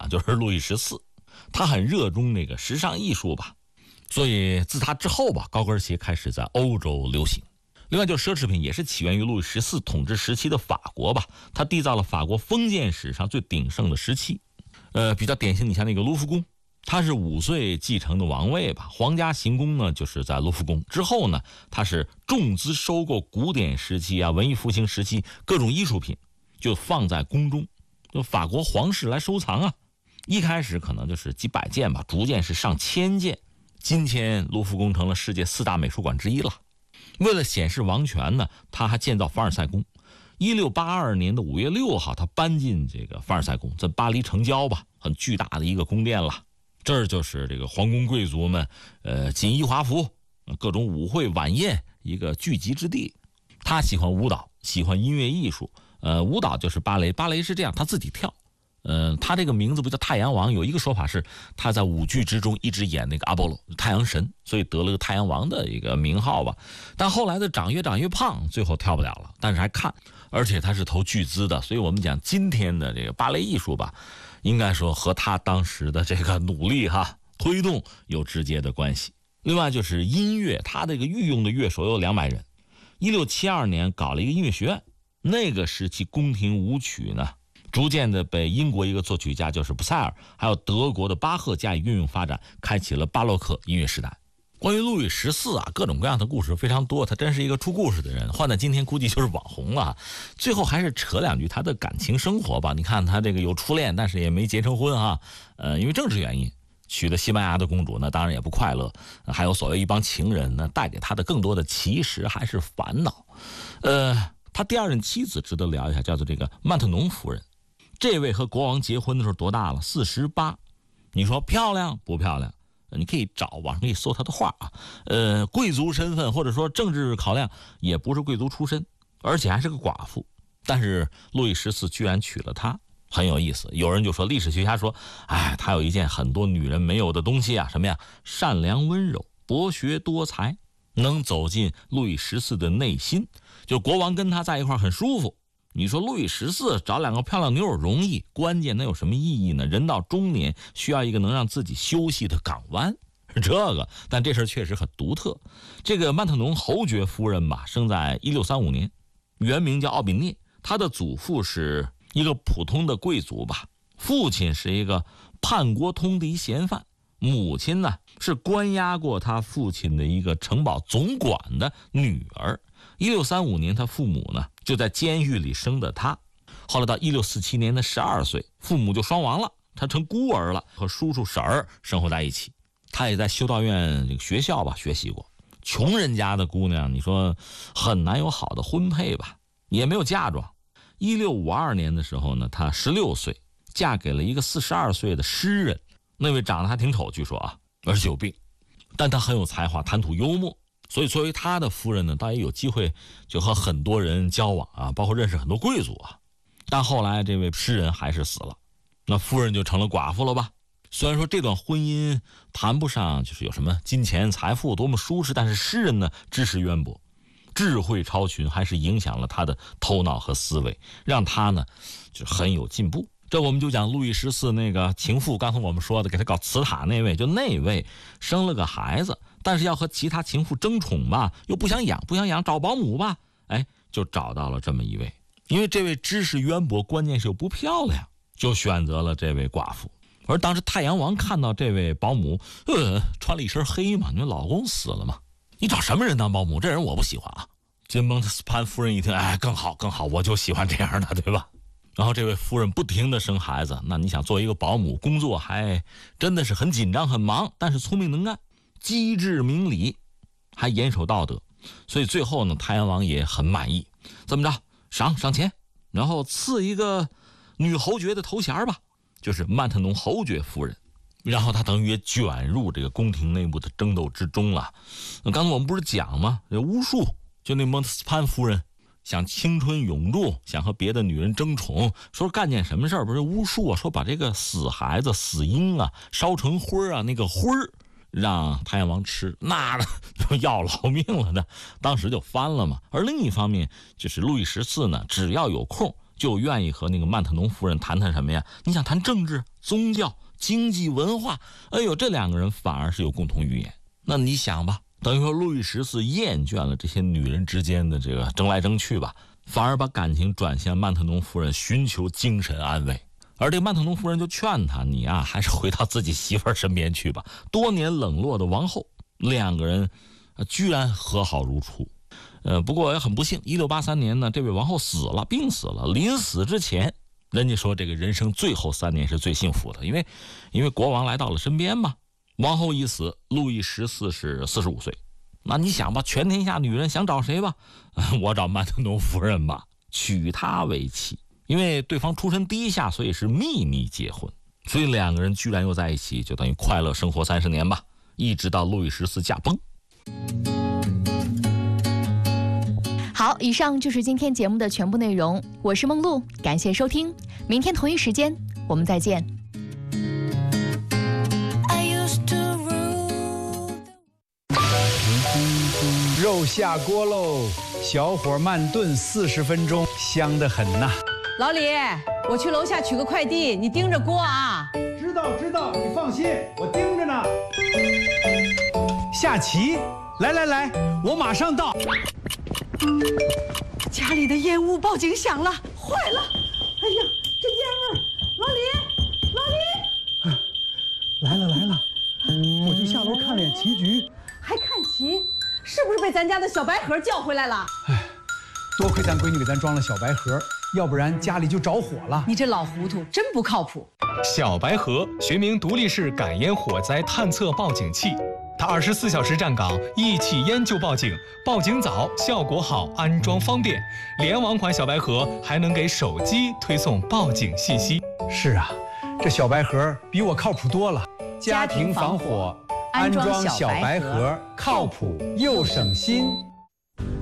就是路易14，他很热衷那个时尚艺术吧，所以自他之后吧，高跟鞋开始在欧洲流行。另外就是奢侈品也是起源于路易14统治时期的法国吧，他缔造了法国封建史上最鼎盛的时期。比较典型，你像那个卢浮宫，他是5岁继承的王位吧，皇家行宫呢就是在卢浮宫。之后呢，他是重资收购古典时期啊、文艺复兴时期各种艺术品，就放在宫中，就法国皇室来收藏啊。一开始可能就是几百件吧，逐渐是上千件。今天卢浮宫成了世界4大美术馆之一了。为了显示王权呢，他还建造凡尔赛宫。1682年的5月6号，他搬进这个凡尔赛宫，在巴黎城郊吧，很巨大的一个宫殿了。这儿就是这个皇宫贵族们，锦衣华服，各种舞会晚宴一个聚集之地。他喜欢舞蹈，喜欢音乐艺术，舞蹈就是芭蕾，芭蕾是这样，他自己跳。他这个名字不叫太阳王，有一个说法是他在舞剧之中一直演那个阿波罗太阳神，所以得了个太阳王的一个名号吧。但后来的越长越胖，最后跳不了了，但是还看，而且他是投巨资的，所以我们讲今天的这个芭蕾艺术吧，应该说和他当时的这个努力推动有直接的关系。另外就是音乐，他这个御用的乐手有200人。1672年搞了一个音乐学院，那个时期宫廷舞曲呢逐渐的被英国一个作曲家就是布塞尔，还有德国的巴赫加以运用发展，开启了巴洛克音乐时代。关于路易14啊，各种各样的故事非常多，他真是一个出故事的人，换在今天估计就是网红了。最后还是扯2句他的感情生活吧。你看他这个有初恋，但是也没结成婚因为政治原因娶了西班牙的公主，那当然也不快乐。还有所谓一帮情人呢，带给他的更多的其实还是烦恼。他第2任妻子值得聊一下，叫做这个曼特农夫人。这位和国王结婚的时候多大了？48。你说漂亮不漂亮？你可以找网上可以搜他的画啊。贵族身份或者说政治考量，也不是贵族出身，而且还是个寡妇。但是路易14居然娶了她，很有意思。有人就说，历史学家说，他有一件很多女人没有的东西啊，什么呀？善良温柔，博学多才，能走进路易14的内心。就国王跟他在一块很舒服。你说路易14找2个漂亮女友容易，关键能有什么意义呢？人到中年需要一个能让自己休息的港湾，但这事确实很独特。这个曼特农侯爵夫人吧，生在1635年，原名叫奥比涅，她的祖父是一个普通的贵族吧，父亲是一个叛国通敌嫌犯，母亲呢是关押过他父亲的一个城堡总管的女儿。1635年他父母呢就在监狱里生的他，后来到1647年的12岁，父母就双亡了，他成孤儿了，和叔叔婶儿生活在一起。他也在修道院这个学校吧学习过。穷人家的姑娘，你说很难有好的婚配吧，也没有嫁妆。1652年的时候呢，他16岁嫁给了一个42岁的诗人，那位长得还挺丑，据说而且有病，但他很有才华，谈吐幽默，所以作为他的夫人呢，倒也有机会就和很多人交往包括认识很多贵族但后来这位诗人还是死了，那夫人就成了寡妇了吧。虽然说这段婚姻谈不上就是有什么金钱财富多么舒适，但是诗人呢知识渊博，智慧超群，还是影响了他的头脑和思维，让他呢就很有进步。这我们就讲路易14那个情妇，刚才我们说的给他搞瓷塔那位，就那位生了个孩子，但是要和其他情妇争宠吧，又不想养，找保姆吧，就找到了这么一位。因为这位知识渊博，关键是又不漂亮，就选择了这位寡妇。而当时太阳王看到这位保姆，穿了一身黑嘛，你说老公死了嘛，你找什么人当保姆？这人我不喜欢金蒙特斯潘夫人一听，更好，我就喜欢这样的，对吧？然后这位夫人不停地生孩子，那你想作为一个保姆，工作还真的是很紧张很忙，但是聪明能干，机智明理，还严守道德，所以最后呢，太阳王也很满意。怎么着？赏钱，然后赐一个女侯爵的头衔吧，就是曼特农侯爵夫人。然后他等于也卷入这个宫廷内部的争斗之中了。刚才我们不是讲吗？这巫术，就那蒙特斯潘夫人想青春永驻，想和别的女人争宠，说干件什么事儿？不是巫术说把这个死孩子死婴烧成灰那个灰让太阳王吃，那就要老命了呢，当时就翻了嘛。而另一方面就是路易14呢，只要有空就愿意和那个曼特农夫人谈谈什么呀？你想谈政治、宗教、经济、文化，哎呦，这两个人反而是有共同语言。那你想吧，等于说路易14厌倦了这些女人之间的这个争来争去吧，反而把感情转向曼特农夫人，寻求精神安慰。而这个曼特农夫人就劝他，你啊，还是回到自己媳妇儿身边去吧。多年冷落的王后，两个人居然和好如初。不过也很不幸，1683年呢，这位王后死了，病死了。临死之前，人家说这个人生最后3年是最幸福的，因为国王来到了身边嘛。王后一死，路易14是45岁。那你想吧，全天下女人想找谁吧？我找曼特农夫人吧，娶她为妻。因为对方出身低下，所以是秘密结婚。所以两个人居然又在一起，就等于快乐生活30年吧，一直到路易14驾崩。 好，以上就是今天节目的全部内容。我是梦露，感谢收听，明天同一时间我们再见。 肉下锅喽，小火慢炖40分钟，香得很呐。 老李，我去楼下取个快递，你盯着锅啊。 知道，你放心，我盯着呢。下棋，来，我马上到。 家里的烟雾报警响了，坏了！哎呀，这烟味！老李， 来了，我就下楼看了眼棋局。 还看棋？是不是被咱家的小白盒叫回来了？ 哎，多亏咱闺女给咱装了小白盒，要不然家里就着火了。 你这老糊涂，真不靠谱。 小白盒学名独立式感烟火灾探测报警器，它24小时站岗，一起烟就报警，报警早，效果好，安装方便。联网款小白盒还能给手机推送报警信息。 是啊，这小白盒比我靠谱多了。家庭防火，安装小白盒，靠谱又省心。